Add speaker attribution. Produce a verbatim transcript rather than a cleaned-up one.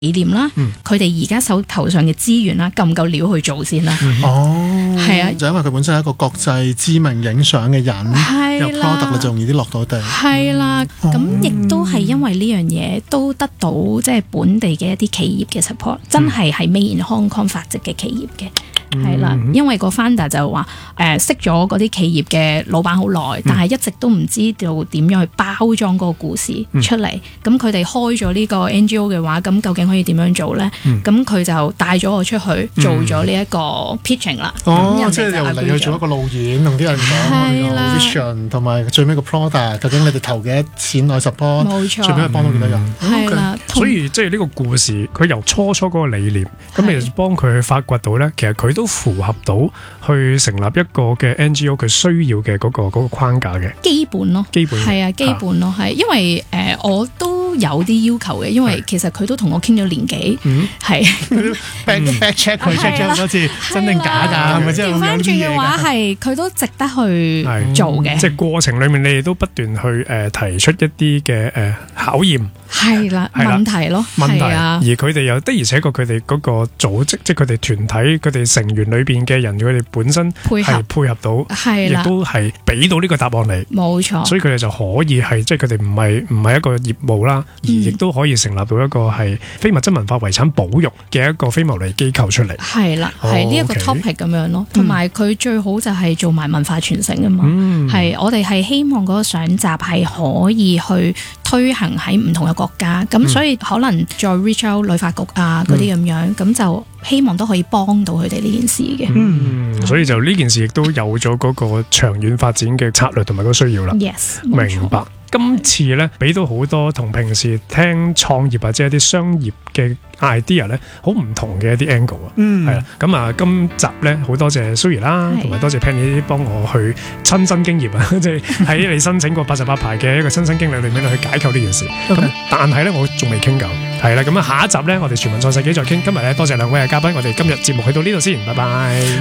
Speaker 1: 理念啦，佢哋而家手頭上嘅資源啦，夠唔夠料去做先啦？
Speaker 2: 嗯、哦，
Speaker 1: 係啊，
Speaker 2: 就因為佢本身係一個國際知名影相嘅人，有 product 就容易啲落到地。
Speaker 1: 係啦，咁亦、哦、都係因為呢樣嘢都得到即係本地嘅一啲企業嘅 support，、嗯、真係係 Made in Hong Kong 發跡嘅企業嘅。係啦，因為個 founder 就話誒、呃、識咗嗰啲企業嘅老闆好耐，嗯、但係一直都唔知道點樣去包裝嗰個故事出嚟。咁佢哋開咗呢個 N G O 嘅話，咁究竟可以點樣做咧？咁佢、嗯、就帶咗我出去做咗呢一個 pitching 啦。
Speaker 2: 哦，即係由嚟去做一個路演，同啲人講 vision 同埋最尾個 product， 究竟你哋投幾多錢來 support？ 冇錯，最尾幫到幾多人？
Speaker 1: 係啦，
Speaker 3: 所以即係呢個故事，佢由初初嗰個理念，咁你就幫佢去發掘到咧，其實佢都都符合到去成立一個嘅 N G O 佢需要嘅嗰個嗰個框架嘅基本咯，基本係啊，基本咯，係因為誒我都有啲要求嘅，因為其實佢都同我傾咗年幾，係
Speaker 2: back back check 佢 check 咗好多次，真定假㗎？係咪真係會有啲嘢㗎？調翻轉嘅話係佢都值得去做嘅，即係過程裡面你哋都不斷去誒提出一啲嘅誒考驗，係啦問題咯，問題啊，而佢哋又的而且確佢哋嗰個組織，即係佢哋團體，佢哋成員裏邊嘅人，佢哋本身配合配合到，係啦，亦都係俾到呢個答案嚟，冇錯。所以佢哋就可以係即係佢哋唔係唔係一個業務啦，而亦都可以成立到一個係非物質文化遺產保育嘅一個非牟利機構出嚟。係啦，係呢一個 topic 咁樣咯。同埋佢最好就係做埋文化傳承啊嘛。係我哋係希望嗰個相集係可以去推行喺唔同嘅國家，咁所以可能再 reach out 旅發局啊嗰啲咁樣，咁就希望都可以幫到佢哋呢件事嘅。嗯，所以就呢件事亦都有咗嗰個長遠發展嘅策略同埋個需要啦。Yes， 明白。今次咧俾到好多同平時聽創業或者一啲商業嘅 idea 咧好唔同嘅一啲 angle 啊，嗯，係啦，咁啊今集咧好多謝 Zoe 啦，同埋多謝 Penny 幫我去親身經驗啊，即係喺你申請過八十八牌嘅一個親身經歷裏面去解構呢件事。咁 Okay. 但係咧我仲未傾夠，係啦，咁啊下一集咧我哋全民創世紀再傾。今日咧多謝兩位嘅嘉賓，我哋今日節目去到呢度先，拜拜。